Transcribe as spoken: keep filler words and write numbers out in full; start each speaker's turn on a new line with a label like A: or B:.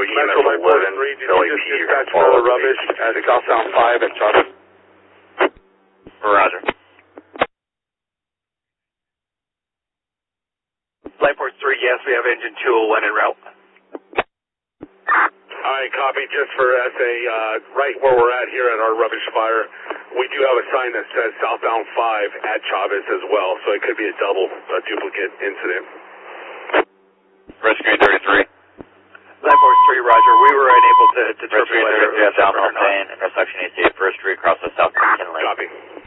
A: E M S eleven, L A P, you're going to follow
B: rubbish at southbound five at Chavez.
A: Roger.
C: Flight Force three, yes, we have engine two oh one en route.
B: Alright, copy. Just for S A, uh, right where we're at here at our rubbish fire, we do have a sign that says southbound five at Chavez as well, so it could be a double, a duplicate incident.
A: Rescue thirty-three.
C: Flight Force three, roger. We were unable to determine
A: Rescue
C: whether it
A: thirty-three
C: was
A: at South
C: or not.
A: Lane, intersection eighty-eight, first street, across the South Kinley.
B: Copy.